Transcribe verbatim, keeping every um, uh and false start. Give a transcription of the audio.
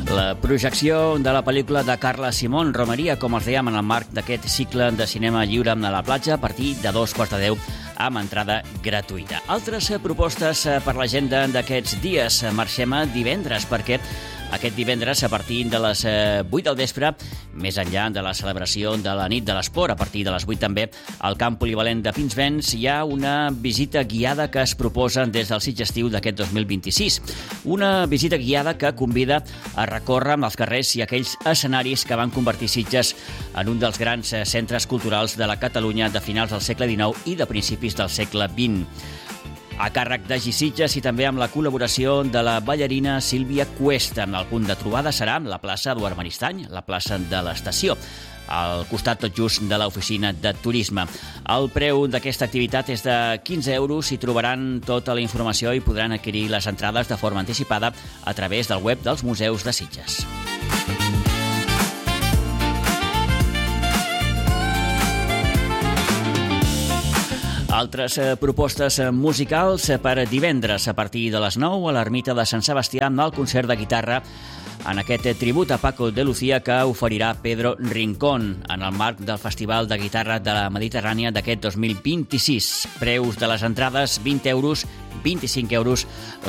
La projecció de la pel·lícula de Carla Simón, Romeria, com els dèiem, en el marc d'aquest cicle de cinema lliure a la platja, a partir de dos quarts de deu, amb entrada gratuïta. Altres propostes per l'agenda d'aquests dies. Marxem a divendres, perquè aquest divendres, a partir de les vuit del vespre, més enllà de la celebració de la nit de l'esport, a partir de les vuit també, al camp polivalent de Pinsbens hi ha una visita guiada que es proposa des del Sitges Estiu d'aquest dos mil vint-i-sis. Una visita guiada que convida a recórrer els carrers i aquells escenaris que van convertir Sitges en un dels grans centres culturals de la Catalunya de finals del segle dinou i de principis del segle vint. A càrrec de Sitges i també amb la col·laboració de la ballarina Sílvia Cuesta. El punt de trobada serà la plaça Eduard Maristany, la plaça de l'estació, al costat tot just de l'oficina de turisme. El preu d'aquesta activitat és de quinze euros i trobaran tota la informació i podran adquirir les entrades de forma anticipada a través del web dels museus de Sitges. Altres eh, propostes musicals per divendres a partir de les nou a l'Ermita de Sant Sebastià amb el concert de guitarra en aquest tribut a Paco de Lucía que oferirà Pedro Rincón en el marc del Festival de Guitarra de la Mediterrània d'aquest dos mil vint-i-sis. Preus de les entrades, vint euros, vint-i-cinc euros